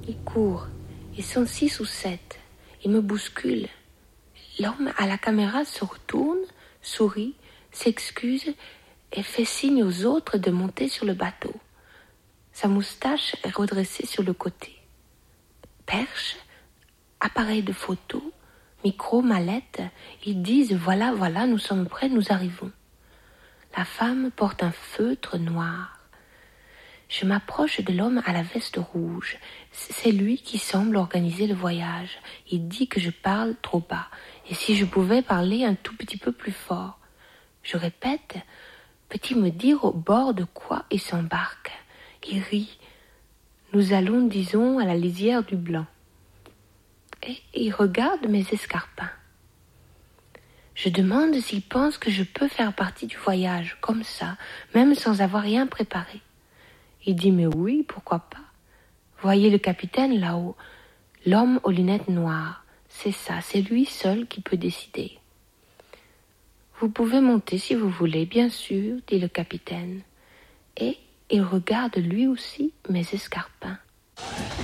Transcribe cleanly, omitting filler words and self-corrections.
Ils courent. Ils sont 6 ou 7. Ils me bousculent. L'homme à la caméra se retourne, sourit, s'excuse et fait signe aux autres de monter sur le bateau. Sa moustache est redressée sur le côté. Perche, appareil de photo, micro, mallette, ils disent « Voilà, voilà, nous sommes prêts, nous arrivons ». La femme porte un feutre noir. Je m'approche de l'homme à la veste rouge. C'est lui qui semble organiser le voyage. Il dit que je parle trop bas, et si je pouvais parler un tout petit peu plus fort. Je répète, peut-il me dire au bord de quoi il s'embarque? Il rit. Nous allons, disons, à la lisière du Blanc. Et il regarde mes escarpins. Je demande s'il pense que je peux faire partie du voyage, comme ça, même sans avoir rien préparé. Il dit, mais oui, pourquoi pas? Voyez le capitaine là-haut, l'homme aux lunettes noires. C'est ça, c'est lui seul qui peut décider. Vous pouvez monter si vous voulez, bien sûr, dit le capitaine. Et il regarde lui aussi mes escarpins.